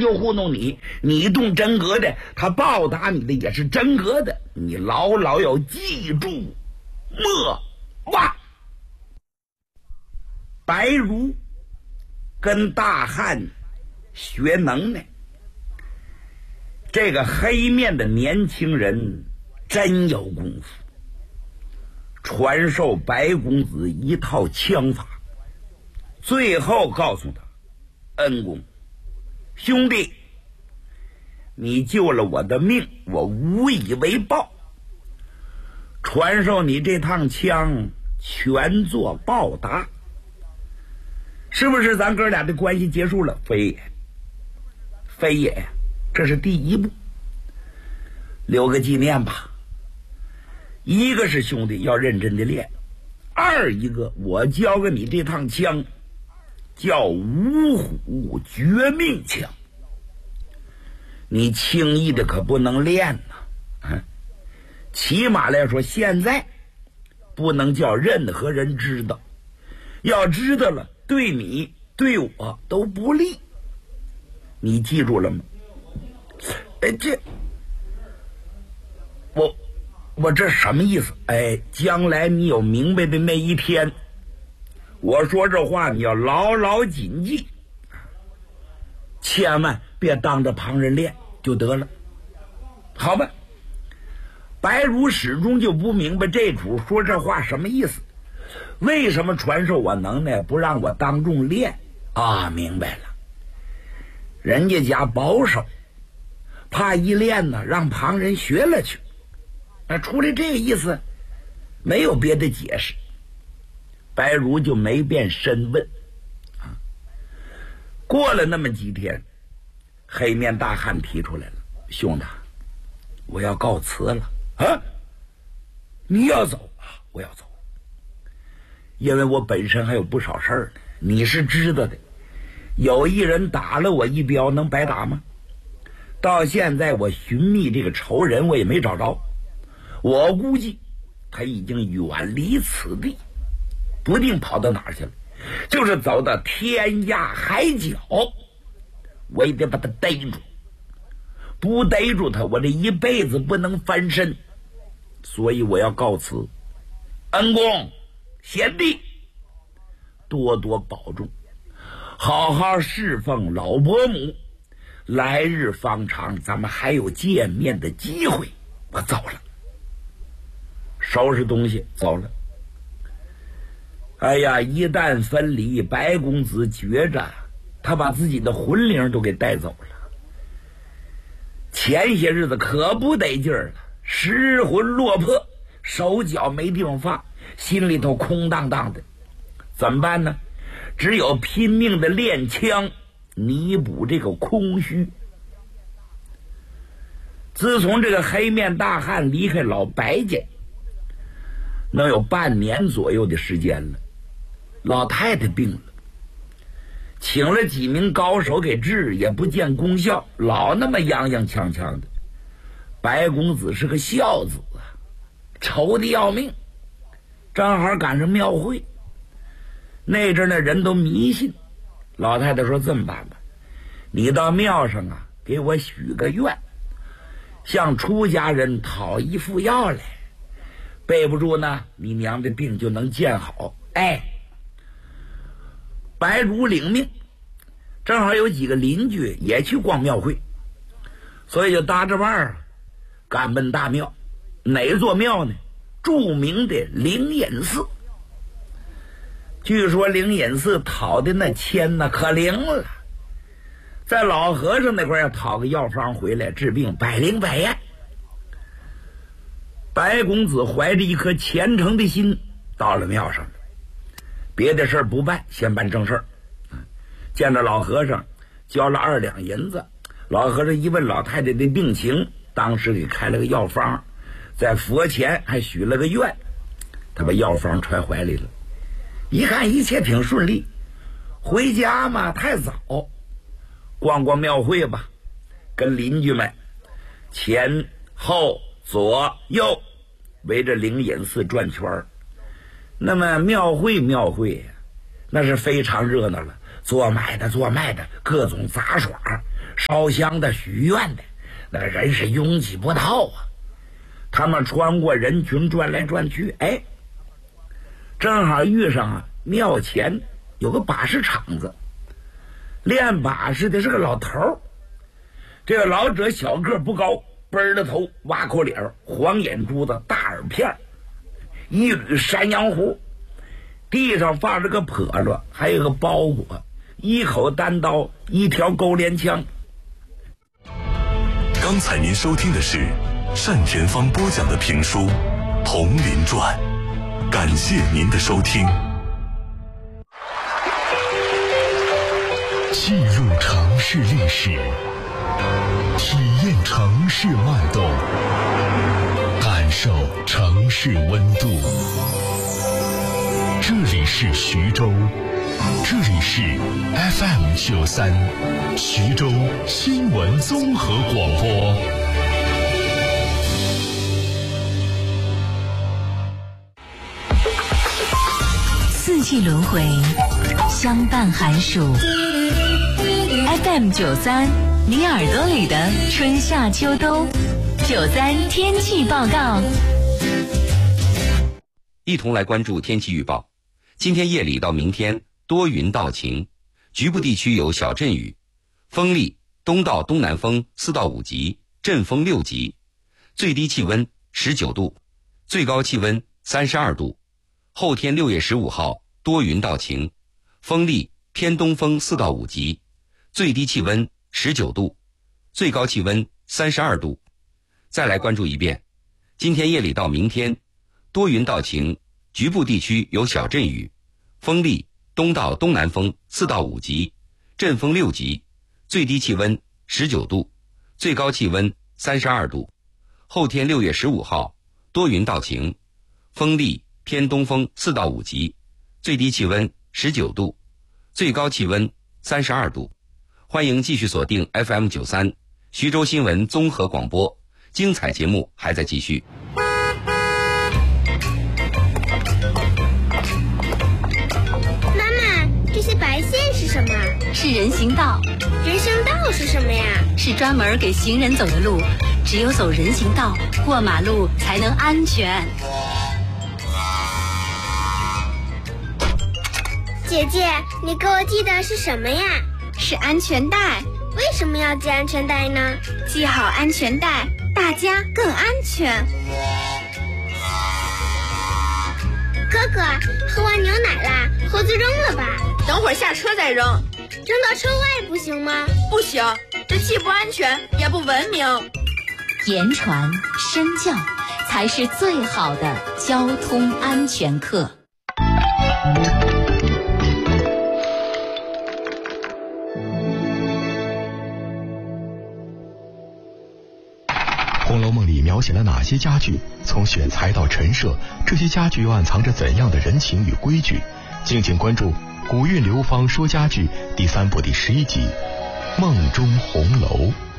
就糊弄你，你动真格的，他报答你的也是真格的，你牢牢要记住，莫忘。白如跟大汉学能耐，这个黑面的年轻人真有功夫，传授白公子一套枪法，最后告诉他：恩公，兄弟，你救了我的命，我无以为报，传授你这趟枪，全做报答。是不是咱哥俩的关系结束了？非也，非也，这是第一步，留个纪念吧。一个是兄弟要认真的练，二一个我教给你这趟枪叫五虎绝命枪，你轻易的可不能练呐，起码来说现在不能叫任何人知道，要知道了对你对我都不利，你记住了吗？这我这什么意思？将来你有明白的那一天，我说这话你要牢牢谨记，千万别当着旁人练就得了，好吧？白如始终就不明白这主说这话什么意思，为什么传授我能耐不让我当众练啊？明白了，人家家保守，怕一练呢让旁人学了去。出来这个意思，没有别的解释，白如就没便深问。过了那么几天，黑面大汉提出来了：兄弟，我要告辞了。你要走啊？我要走，因为我本身还有不少事儿呢，你是知道的。有一人打了我一镖，能白打吗？到现在我寻觅这个仇人，我也没找着。我估计他已经远离此地，不定跑到哪儿去了，就是走到天涯海角，我也得把他逮住，不逮住他，我这一辈子不能翻身，所以我要告辞。恩公贤弟，多多保重，好好侍奉老伯母，来日方长，咱们还有见面的机会。我走了，收拾东西走了。哎呀，一旦分离，白公子觉着他把自己的魂灵都给带走了。前些日子可不得劲儿了，失魂落魄，手脚没地方放，心里头空荡荡的，怎么办呢？只有拼命的练枪，弥补这个空虚。自从这个黑面大汉离开老白家，能有半年左右的时间了，老太太病了，请了几名高手给治，也不见功效，老那么泱泱锵锵的。白公子是个孝子啊，愁得要命，正好赶上庙会，那阵儿的人都迷信。老太太说：这么办吧，你到庙上啊，给我许个愿，向出家人讨一副药来，备不住呢，你娘的病就能见好。白如领命，正好有几个邻居也去逛庙会，所以就搭着腕儿赶奔大庙。哪座庙呢？著名的灵隐寺。据说灵隐寺讨的那签呢可灵了，在老和尚那块要讨个药方回来治病，百灵百验。白公子怀着一颗虔诚的心到了庙上，别的事儿不办，先办正事儿。见着老和尚，交了2两银子。老和尚一问老太太的病情，当时给开了个药方，在佛前还许了个愿。他把药方揣怀里了，一看一切挺顺利，回家嘛太早，逛逛庙会吧，跟邻居们前后左右围着灵隐寺转圈儿。那么庙会那是非常热闹了，做买的各种杂耍， 烧香的、许愿的，那人是拥挤不到啊。他们穿过人群，转来转去，哎，正好遇上啊庙前有个把式场子，练把式的是个老头儿。这个老者小个不高，奔着头，挖口脸，黄眼珠子，大耳片，一缕山羊胡，地上放着个笸箩，还有个包裹，一口单刀，一条勾镰枪。 刚才您收听的是单田芳播讲的评书《铜林传》，感谢您的收听。 进入城市历史，体验城市脉动，感受城市温度。这里是徐州，这里是 FM93 徐州新闻综合广播。 四季轮回，相伴寒暑。FM93，你耳朵里的春夏秋冬。93天气报告。 一同来关注天气预报。今天夜里到明天多云到晴，局部地区有小阵雨，风力东到东南风4到5级，阵风6级，最低气温19度，最高气温32度。后天6月15号多云到晴，风力偏东风4到5级，最低气温19度，最高气温32度。再来关注一遍，今天夜里到明天多云到晴，局部地区有小阵雨，风力东到东南风4到5级，阵风6级，最低气温19度，最高气温32度。后天6月15号多云到晴，风力偏东风4到5级，最低气温19度，最高气温32度。欢迎继续锁定 FM93 徐州新闻综合广播，精彩节目还在继续。 妈妈，这些白线是什么？ 是人行道。 人行道是什么呀？ 是专门给行人走的路，只有走人行道，过马路才能安全。 姐姐，你给我系的是什么呀？ 是安全带。 为什么要系安全带呢？ 系好安全带，大家更安全。 哥哥，喝完牛奶啦，盒子扔了吧。 等会儿下车再扔。 扔到车外不行吗？ 不行，这既不安全也不文明。 言传身教才是最好的交通安全课。 《红楼梦》里描写了哪些家具？从选材到陈设，这些家具又暗藏着怎样的人情与规矩？敬请关注《古韵流芳说家具》第3部第11集《梦中红楼》。